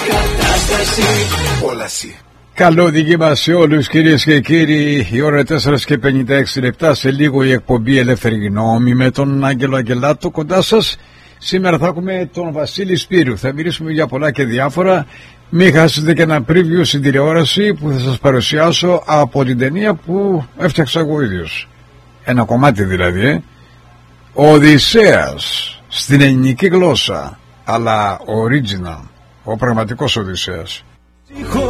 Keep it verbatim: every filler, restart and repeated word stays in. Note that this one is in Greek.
Κόλαση. Καλό δική σε όλους κυρίες και κύριοι. Η ώρα τέσσερα και πενήντα έξι λεπτά. Σε λίγο η εκπομπή Ελεύθερη Γνώμη με τον Άγγελο Αγγελάτο κοντά σας. Σήμερα θα έχουμε τον Βασίλη Σπύρου. Θα μιλήσουμε για πολλά και διάφορα. Μην χάσετε και ένα preview στην τηλεόραση που θα σας παρουσιάσω από την ταινία που έφτιαξα εγώ ίδιος. Ένα κομμάτι δηλαδή, ε. Ο Οδυσσέας στην ελληνική γλώσσα, αλλά original, ο πραγματικός Οδυσσέας.